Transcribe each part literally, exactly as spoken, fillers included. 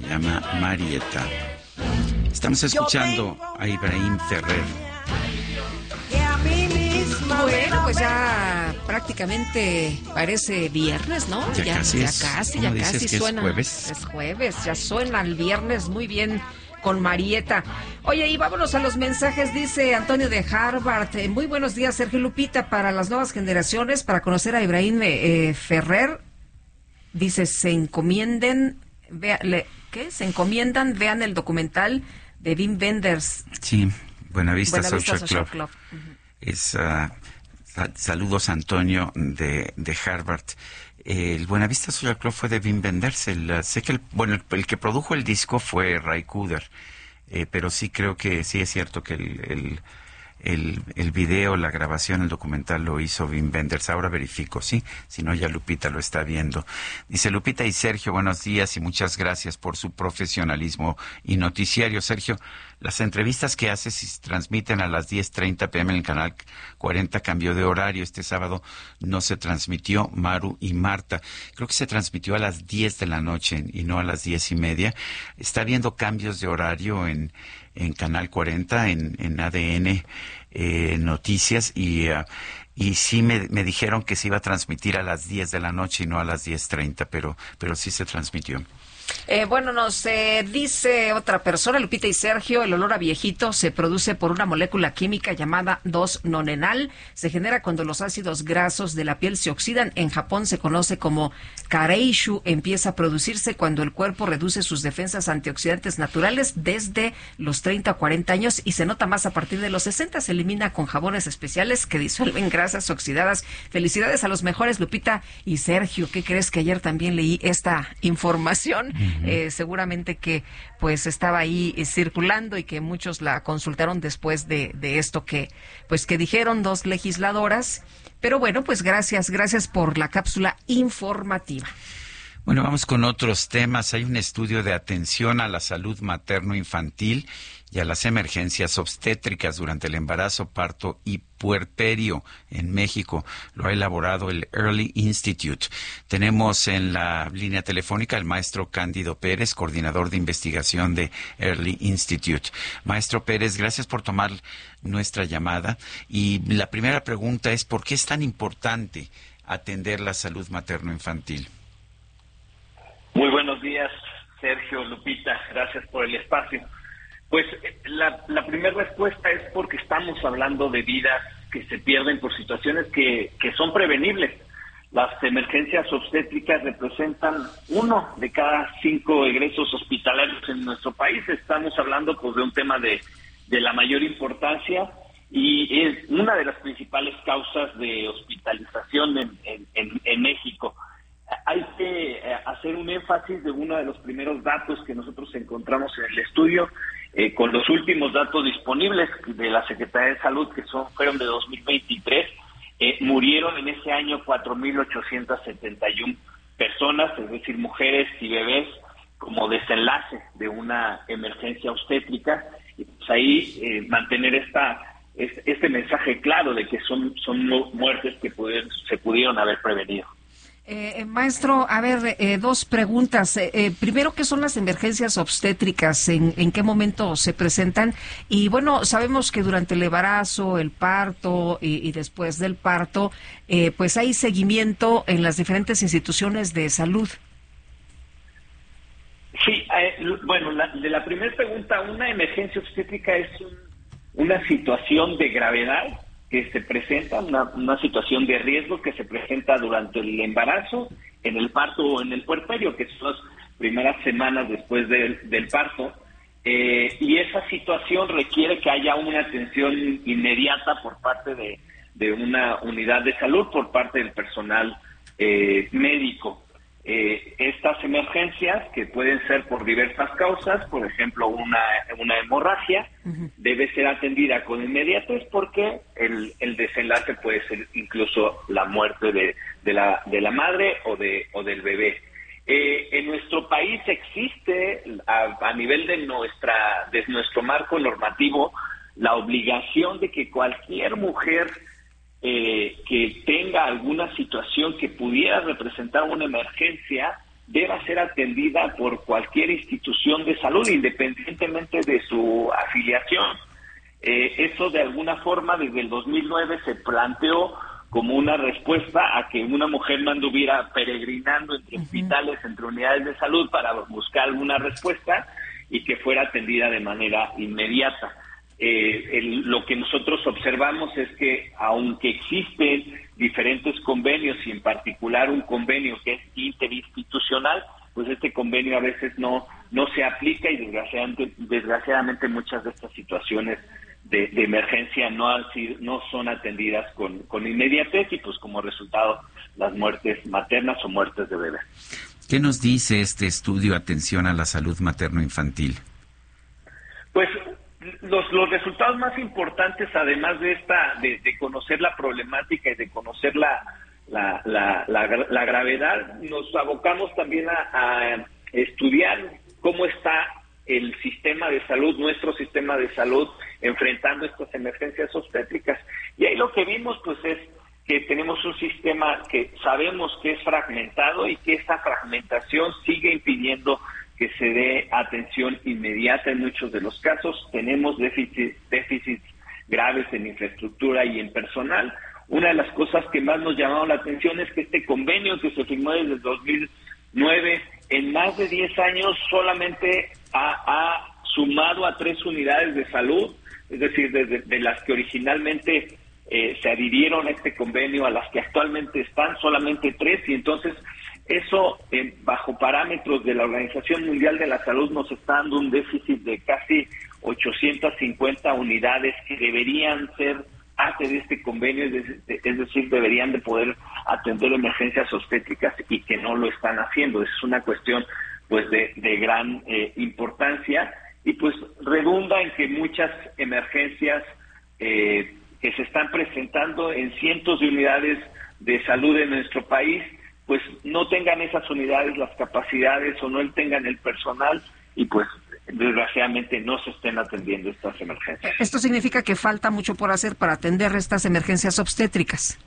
Se llama Marieta. Estamos escuchando a Ibrahim Ferrer. Bueno, pues ya prácticamente parece viernes, ¿no? Ya, ya casi ya es. casi, ya casi que suena. Es jueves. Es jueves, ya suena el viernes muy bien con Marieta. Oye, y vámonos a los mensajes, dice Antonio de Harvard. Eh, muy buenos días, Sergio Lupita, para las nuevas generaciones, para conocer a Ibrahim eh, Ferrer. Dice, se encomienden, vea, le, ¿qué? Se encomiendan, vean el documental de Wim Wenders. Sí, Buenavista, Buenavista Social, Social Club. Club. Uh-huh. Es, uh, saludos Antonio de, de Harvard. El Buenavista Social Club fue de Wim Wenders. El, sé que el, bueno, el, el que produjo el disco fue Ray Cooder, eh, pero sí creo que sí es cierto que el, el, el, el video, la grabación, el documental lo hizo Wim Wenders. Ahora verifico, sí, si no ya Lupita lo está viendo. Dice Lupita y Sergio, buenos días y muchas gracias por su profesionalismo y noticiario. Sergio, las entrevistas que haces y se transmiten a las diez treinta p m en el canal cuarenta cambió de horario. Este sábado no se transmitió Maru y Marta. Creo que se transmitió a las diez de la noche y no a las diez y media. Está habiendo cambios de horario en, en Canal cuarenta, en, en A D N eh, Noticias y... Uh, Y sí me, me dijeron que se iba a transmitir a las diez de la noche y no a las diez treinta, pero, pero sí se transmitió. Eh, bueno, nos eh, dice otra persona, Lupita y Sergio, el olor a viejito se produce por una molécula química llamada dos nonenal. Se genera cuando los ácidos grasos de la piel se oxidan. En Japón se conoce como kareishu. Empieza a producirse cuando el cuerpo reduce sus defensas antioxidantes naturales desde los treinta o cuarenta años y se nota más a partir de los sesenta. Se elimina con jabones especiales que disuelven grasas oxidadas. Felicidades a los mejores, Lupita y Sergio. ¿Qué crees que ayer también leí esta información? Uh-huh. Eh, seguramente que pues estaba ahí eh, circulando y que muchos la consultaron después de, de esto que pues que dijeron dos legisladoras. Pero bueno, pues gracias, gracias por la cápsula informativa. Bueno, vamos con otros temas. Hay un estudio de atención a la salud materno-infantil y a las emergencias obstétricas durante el embarazo, parto y puerperio en México. Lo ha elaborado el Early Institute. Tenemos en la línea telefónica al maestro Cándido Pérez, coordinador de investigación de Early Institute. Maestro Pérez, gracias por tomar nuestra llamada. Y la primera pregunta es, ¿por qué es tan importante atender la salud materno-infantil? Muy buenos días, Sergio, Lupita. Gracias por el espacio. Pues la, la primera respuesta es porque estamos hablando de vidas que se pierden por situaciones que, que son prevenibles. Las emergencias obstétricas representan uno de cada cinco egresos hospitalarios en nuestro país. Estamos hablando pues de un tema de, de la mayor importancia y es una de las principales causas de hospitalización en, en, en, en México. Hay que hacer un énfasis de uno de los primeros datos que nosotros encontramos en el estudio, eh, con los últimos datos disponibles de la Secretaría de Salud, que son fueron de dos mil veintitrés, eh, murieron en ese año cuatro mil ochocientas setenta y una personas, es decir, mujeres y bebés, como desenlace de una emergencia obstétrica. Y pues ahí eh, mantener esta este, este mensaje claro de que son, son muertes que pudieron, se pudieron haber prevenido. Eh, maestro, a ver, eh, dos preguntas. Eh, eh, primero, ¿qué son las emergencias obstétricas? ¿En, en qué momento se presentan? Y bueno, sabemos que durante el embarazo, el parto y, y después del parto, eh, pues hay seguimiento en las diferentes instituciones de salud. Sí, eh, bueno, la, de la primera pregunta, una emergencia obstétrica es un, una situación de gravedad que se presenta, una, una situación de riesgo que se presenta durante el embarazo, en el parto o en el puerperio, que son las primeras semanas después del, del parto, eh, y esa situación requiere que haya una atención inmediata por parte de, de una unidad de salud, por parte del personal eh, médico. Eh, estas emergencias, que pueden ser por diversas causas, por ejemplo, una, una hemorragia, uh-huh. debe ser atendida con inmediatez porque el, el desenlace puede ser incluso la muerte de, de, la, de la madre o, de, o del bebé. Eh, en nuestro país existe, a, a nivel de, nuestra, de nuestro marco normativo, la obligación de que cualquier mujer Eh, que tenga alguna situación que pudiera representar una emergencia deba ser atendida por cualquier institución de salud, independientemente de su afiliación. Eh, eso de alguna forma desde el dos mil nueve se planteó como una respuesta a que una mujer no anduviera peregrinando entre hospitales, entre unidades de salud para buscar alguna respuesta y que fuera atendida de manera inmediata. Eh, el, lo que nosotros observamos es que aunque existen diferentes convenios y en particular un convenio que es interinstitucional, pues este convenio a veces no no se aplica y desgraciadamente, desgraciadamente muchas de estas situaciones de, de emergencia no han sido, no son atendidas con, con inmediatez y pues como resultado las muertes maternas o muertes de bebés. ¿Qué nos dice este estudio Atención a la Salud Materno-Infantil? Pues los, los resultados más importantes, además de esta, de, de conocer la problemática y de conocer la, la, la, la, la gravedad, nos abocamos también a, a estudiar cómo está el sistema de salud, nuestro sistema de salud, enfrentando estas emergencias obstétricas. Y ahí lo que vimos, pues, es que tenemos un sistema que sabemos que es fragmentado y que esa fragmentación sigue impidiendo que se dé atención inmediata en muchos de los casos. Tenemos déficit, déficits graves en infraestructura y en personal. Una de las cosas que más nos llamaron la atención es que este convenio que se firmó desde el dos mil nueve, en más de diez años solamente ha, ha sumado a tres unidades de salud, es decir, desde de las que originalmente eh, se adhirieron a este convenio, a las que actualmente están, solamente tres, y entonces eso, eh, bajo parámetros de la Organización Mundial de la Salud, nos está dando un déficit de casi ochocientas cincuenta unidades que deberían ser parte de este convenio, es decir, deberían de poder atender emergencias obstétricas y que no lo están haciendo. Es una cuestión pues de, de gran eh, importancia y pues redunda en que muchas emergencias eh, que se están presentando en cientos de unidades de salud en nuestro país, pues no tengan esas unidades las capacidades o no tengan el personal y pues desgraciadamente no se estén atendiendo estas emergencias. ¿Esto significa que falta mucho por hacer para atender estas emergencias obstétricas?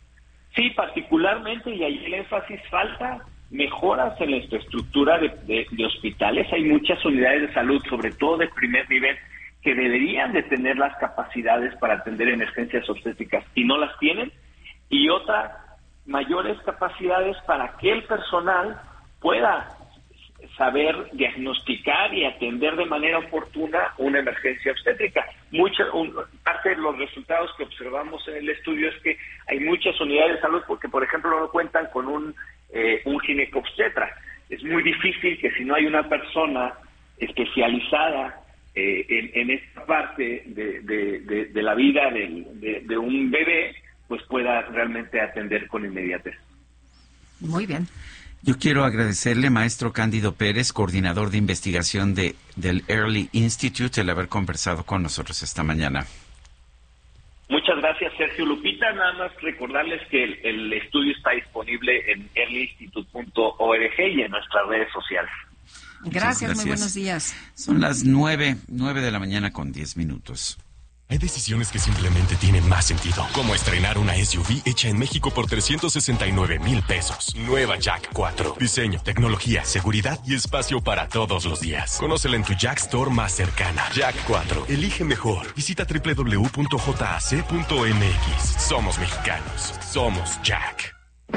Sí, particularmente, y ahí el énfasis, falta mejoras en la infraestructura de, de, de hospitales. Hay muchas unidades de salud, sobre todo de primer nivel, que deberían de tener las capacidades para atender emergencias obstétricas y no las tienen, y otra, mayores capacidades para que el personal pueda saber diagnosticar y atender de manera oportuna una emergencia obstétrica. Mucha, un, parte de los resultados que observamos en el estudio es que hay muchas unidades de salud porque, por ejemplo, no cuentan con un, eh, un ginecobstetra. Es muy difícil que si no hay una persona especializada eh, en, en esta parte de, de, de, de la vida del, de, de un bebé, pues pueda realmente atender con inmediatez. Muy bien. Yo quiero agradecerle, maestro Cándido Pérez, coordinador de investigación de del Early Institute, el haber conversado con nosotros esta mañana. Muchas gracias, Sergio. Lupita, nada más recordarles que el, el estudio está disponible en early institute punto org y en nuestras redes sociales. Gracias, gracias, muy buenos días. Son las nueve, nueve de la mañana con diez minutos. Hay decisiones que simplemente tienen más sentido, como estrenar una S U V hecha en México por trescientos sesenta y nueve mil pesos. Nueva Jack cuatro. Diseño, tecnología, seguridad y espacio para todos los días. Conócela en tu Jack Store más cercana. Jack cuatro. Elige mejor. Visita doble u doble u doble u punto j a c punto m x. Somos mexicanos. Somos Jack.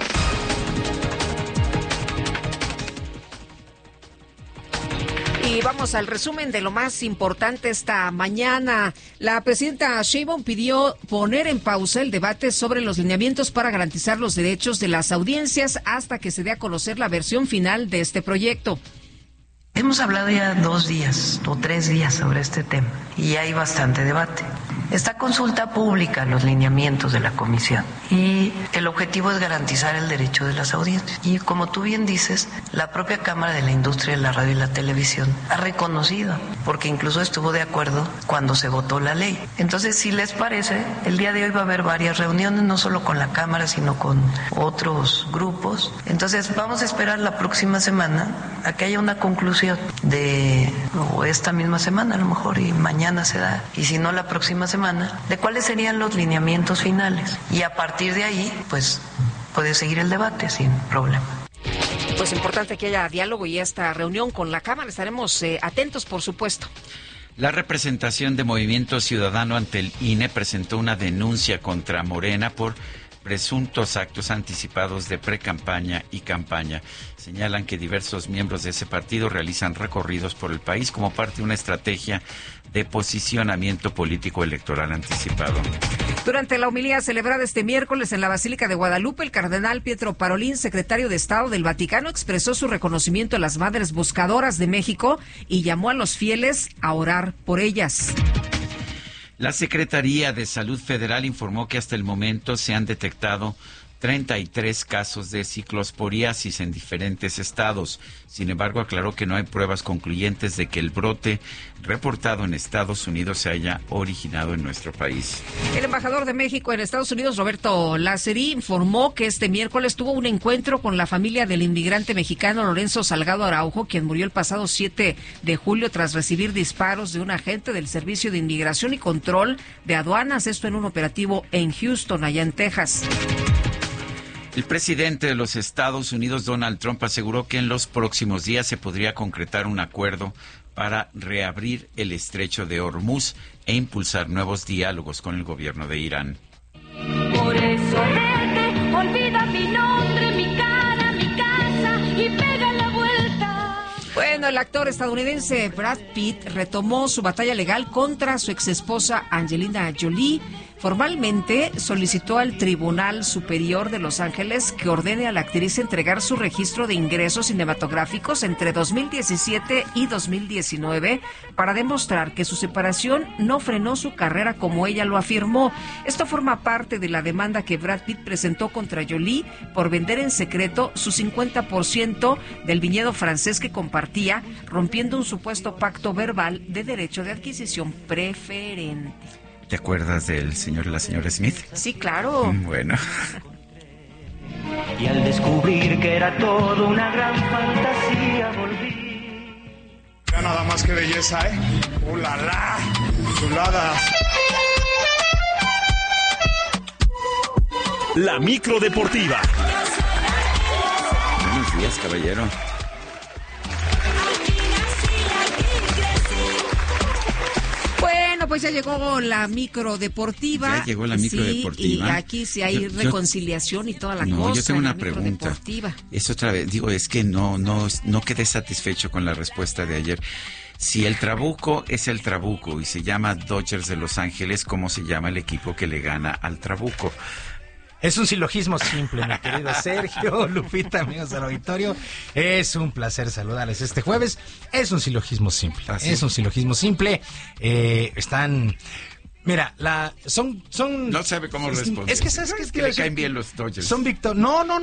Y vamos al resumen de lo más importante esta mañana. La presidenta Sheinbaum pidió poner en pausa el debate sobre los lineamientos para garantizar los derechos de las audiencias hasta que se dé a conocer la versión final de este proyecto. Hemos hablado ya dos días o tres días sobre este tema y hay bastante debate. Está consulta pública los lineamientos de la comisión y el objetivo es garantizar el derecho de las audiencias. Y como tú bien dices, la propia Cámara de la Industria de la Radio y la Televisión ha reconocido, porque incluso estuvo de acuerdo cuando se votó la ley. Entonces, si les parece, el día de hoy va a haber varias reuniones, no solo con la Cámara, sino con otros grupos. Entonces, vamos a esperar la próxima semana a que haya una conclusión de, o esta misma semana a lo mejor, y mañana se da, y si no la próxima semana, de cuáles serían los lineamientos finales. Y a partir de ahí, pues, puede seguir el debate sin problema. Pues importante que haya diálogo y esta reunión con la Cámara. Estaremos eh, atentos, por supuesto. La representación de Movimiento Ciudadano ante el I N E presentó una denuncia contra Morena por presuntos actos anticipados de precampaña y campaña. Señalan que diversos miembros de ese partido realizan recorridos por el país como parte de una estrategia de posicionamiento político electoral anticipado. Durante la homilía celebrada este miércoles en la Basílica de Guadalupe, el cardenal Pietro Parolin, secretario de Estado del Vaticano, expresó su reconocimiento a las Madres Buscadoras de México y llamó a los fieles a orar por ellas. La Secretaría de Salud Federal informó que hasta el momento se han detectado treinta y tres casos de ciclosporiasis en diferentes estados. Sin embargo, aclaró que no hay pruebas concluyentes de que el brote reportado en Estados Unidos se haya originado en nuestro país. El embajador de México en Estados Unidos, Roberto Lázari, informó que este miércoles tuvo un encuentro con la familia del inmigrante mexicano Lorenzo Salgado Araujo, quien murió el pasado siete de julio tras recibir disparos de un agente del Servicio de Inmigración y Control de Aduanas, esto en un operativo en Houston, allá en Texas. El presidente de los Estados Unidos, Donald Trump, aseguró que en los próximos días se podría concretar un acuerdo para reabrir el estrecho de Hormuz e impulsar nuevos diálogos con el gobierno de Irán. Por eso vete, olvida mi nombre, mi cara, mi casa y pega la vuelta. Bueno, el actor estadounidense Brad Pitt retomó su batalla legal contra su exesposa Angelina Jolie. Formalmente solicitó al Tribunal Superior de Los Ángeles que ordene a la actriz entregar su registro de ingresos cinematográficos entre dos mil diecisiete y dos mil diecinueve para demostrar que su separación no frenó su carrera como ella lo afirmó. Esto forma parte de la demanda que Brad Pitt presentó contra Jolie por vender en secreto su cincuenta por ciento del viñedo francés que compartía, rompiendo un supuesto pacto verbal de derecho de adquisición preferente. ¿Te acuerdas del señor y la señora Smith? Sí, claro. Bueno. Y al descubrir que era todo una gran fantasía, volví. Ya nada más que belleza, ¿eh? ¡Uh, la, la! ¡Chuladas! La micro deportiva. Buenos días, caballero. Bueno, pues ya llegó la micro deportiva. Ya llegó la micro sí, deportiva. Y aquí sí hay yo, yo, reconciliación y toda la no, cosa. No, yo tengo una la pregunta. Es otra vez, digo, es que no, no, no quedé satisfecho con la respuesta de ayer. Si el Trabuco es el Trabuco y se llama Dodgers de Los Ángeles, ¿cómo se llama el equipo que le gana al Trabuco? Es un silogismo simple, mi querido Sergio, Lupita, amigos del auditorio. Es un placer saludarles este jueves. Es un silogismo simple. ¿Ah, sí? Es un silogismo simple. Eh, están... Mira, la son... son no sabe cómo responder. Es que, ¿sabes qué? Es que le caen bien los Dodgers. Son Víctor... No, no,